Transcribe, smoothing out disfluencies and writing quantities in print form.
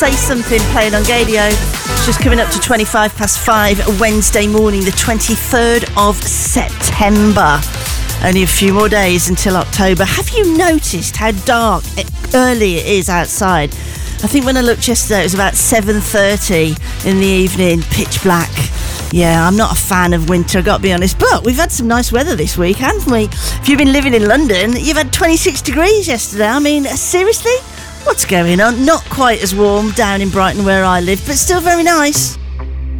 Say Something playing on Gadio. It's just coming up to 5:25 Wednesday morning, the 23rd of September. Only a few more days until October. Have you noticed how dark early it is outside? I think when I looked yesterday, it was about 7:30 in the evening, pitch black. Yeah, I'm not a fan of winter, I've got to be honest. But we've had some nice weather this week, haven't we? If you've been living in London, you've had 26 degrees yesterday. I mean, seriously? What's going on? Not quite as warm down in Brighton where I live, but still very nice.